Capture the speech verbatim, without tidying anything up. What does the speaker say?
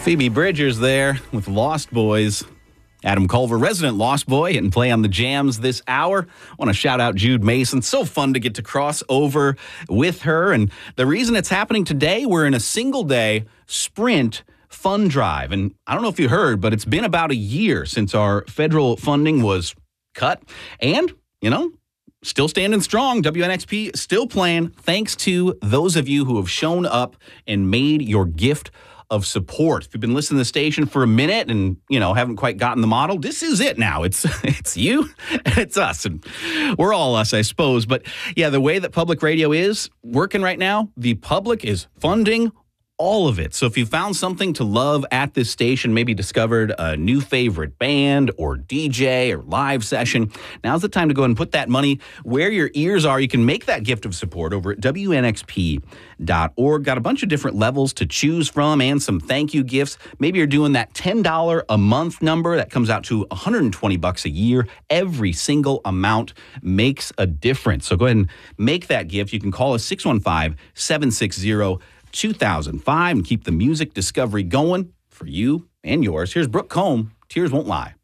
Phoebe Bridgers there with Lost Boys. Adam Culver, resident Lost Boy, and play on the jams this hour. I want to shout out Jude Mason. So fun to get to cross over with her. And the reason it's happening today, we're in a single-day sprint fund drive. And I don't know if you heard, but it's been about a year since our federal funding was cut. And, you know, still standing strong. W N X P still playing, thanks to those of you who have shown up and made your gift of support. If you've been listening to the station for a minute and, you know, haven't quite gotten the model, this is it now. It's it's you and it's us. And we're all us, I suppose. But yeah, the way that public radio is working right now, the public is funding all of it. So if you found something to love at this station, maybe discovered a new favorite band or D J or live session, now's the time to go and put that money where your ears are. You can make that gift of support over at W N X P dot org. Got a bunch of different levels to choose from and some thank you gifts. Maybe you're doing that ten dollars a month number. That comes out to one hundred twenty bucks a year. Every single amount makes a difference. So go ahead and make that gift. You can call us six one five, seven six zero, two thousand five and keep the music discovery going for you and yours. Here's Brooke Combe, Tears Won't Lie.